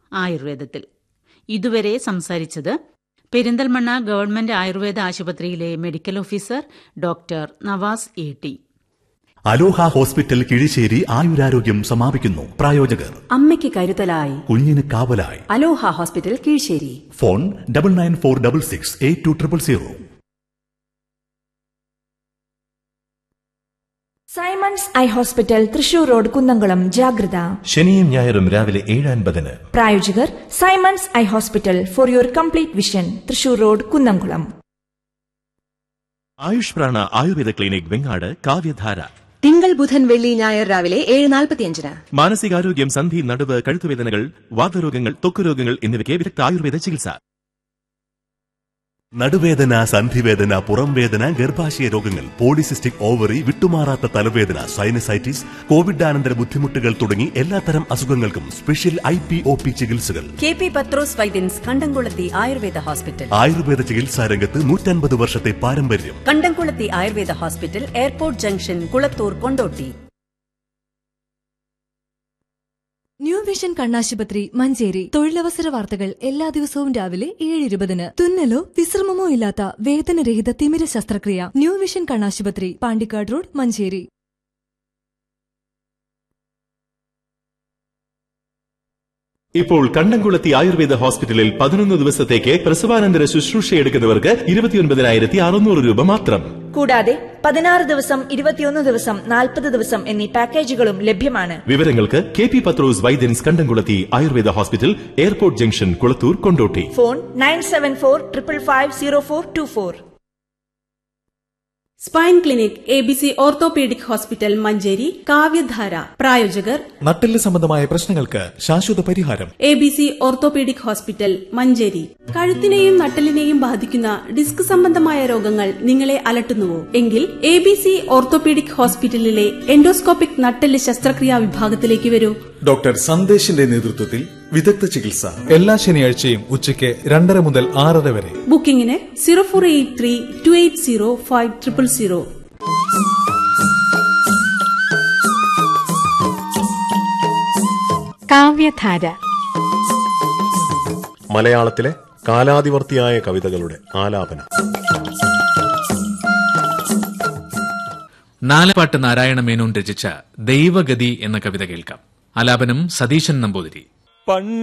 ആയുർവേദത്തിൽ. ഇതുവരെ സംസാരിച്ചത് പെരിന്തൽമണ്ണ ഗവൺമെന്റ് ആയുർവേദ ആശുപത്രിയിലെ മെഡിക്കൽ ഓഫീസർ ഡോക്ടർ നവാസ് എ.ടി. അലോഹ ഹോസ്പിറ്റൽ കിഴിശ്ശേരി ആയുരാരോഗ്യം സമാപിക്കുന്നു. പ്രായോജകർ അമ്മയ്ക്ക് കരുതലായി, കുഞ്ഞിന് കാവലായി. അലോഹ hospital Kizhissery. Phone 9946682000. Symons eye hospital Thrissur road Kunnamkulam. ജാഗ്രത. ശനിയും ഞായറും രാവിലെ 7:50. പ്രായോജകർ Symons eye hospital for your complete vision. Thrissur road Kunnamkulam. Ayush Prana Ayurveda clinic Vengad. കാവ്യധാര തിങ്കൾ ബുധൻ വെള്ളി ഞായർ രാവിലെ 7:45. മാനസികാരോഗ്യം, സന്ധി, നടുവ്, കഴുത്തുവേദനകൾ, വാതരോഗങ്ങൾ, ത്വക്കുരോഗങ്ങൾ എന്നിവയ്ക്ക് വിദഗ്ധ ആയുർവേദ ചികിത്സ. നടുവേദന, സന്ധിവേദന, പുറംവേദന, ഗർഭാശയ രോഗങ്ങൾ, പോളിസിസ്റ്റിക് ഓവറി, വിട്ടുമാറാത്ത തലവേദന, സൈനസൈറ്റിസ്, കോവിഡാനന്തര ബുദ്ധിമുട്ടുകൾ തുടങ്ങി എല്ലാത്തരം അസുഖങ്ങൾക്കും സ്പെഷ്യൽ IPOP ചികിത്സകൾ. KP പത്രോസ് വൈദ്യൻസ് കണ്ടംകുളത്തി ആയുർവേദ ഹോസ്പിറ്റൽ. ആയുർവേദ ചികിത്സാ രംഗത്ത് 150 വർഷത്തെ പാരമ്പര്യം. കണ്ടംകുളത്തി Ayurveda hospital, airport junction, Kulathur, Kondotty. New vision കണ്ണാശുപത്രി മഞ്ചേരി. തൊഴിലവസര വാർത്തകൾ എല്ലാ ദിവസവും രാവിലെ 7:20. തുന്നലോ വിശ്രമമോ ഇല്ലാത്ത വേദനരഹിത തിമിര ശസ്ത്രക്രിയ. ന്യൂ വിഷൻ കണ്ണാശുപത്രി, പാണ്ടിക്കാട് റോഡ്, മഞ്ചേരി. ഇപ്പോൾ കണ്ടംകുളത്തി ആയുർവേദ ഹോസ്പിറ്റലിൽ 11 ദിവസത്തേക്ക് പ്രസവാനന്തര ശുശ്രൂഷയെടുക്കുന്നവർക്ക് 29,600 രൂപ മാത്രം. കൂടാതെ 16 ദിവസം, 21 ദിവസം, 40 ദിവസം എന്നീ പാക്കേജുകളും ലഭ്യമാണ്. വിവരങ്ങൾക്ക് KP പത്രോസ് വൈദ്യൻസ് കണ്ടംകുളത്തി Ayurveda hospital, airport junction, Kulathur, Kondotty. Phone 9745550424. Spine clinic ABC orthopaedic hospital Manjeri. കാവ്യധാര പ്രായോജകർ നട്ടെല്ല് സംബന്ധമായ പ്രശ്നങ്ങൾക്ക് ശാശ്വത പരിഹാരം. ABC orthopaedic hospital Manjeri. കഴുത്തിനെയും നട്ടെല്ലിനെയും ബാധിക്കുന്ന ഡിസ്ക് സംബന്ധമായ രോഗങ്ങൾ നിങ്ങളെ അലട്ടുന്നുവോ? എങ്കിൽ ABC ഓർത്തോപീഡിക് ഹോസ്പിറ്റലിലെ എൻഡോസ്കോപ്പിക് നട്ടെല്ല് ശസ്ത്രക്രിയാ വിഭാഗത്തിലേക്ക് വരൂ. ഡോക്ടർ സന്ദേശിന്റെ നേതൃത്വത്തിൽ വിദഗ്ധ ചികിത്സ എല്ലാ ശനിയാഴ്ചയും ഉച്ചയ്ക്ക് 2:30 മുതൽ 6:30 വരെ. ബുക്കിംഗിന് 0483280500. കാവ്യധാര മലയാളത്തിലെ കാലാതിവർത്തിയായ കവിതകളുടെ ആലാപനം. നാലപ്പാട്ട് നാരായണ മേനോൻ രചിച്ച ദൈവഗതി എന്ന കവിത കേൾക്കാം. ആലാപനം സതീശൻ നമ്പൂതിരി.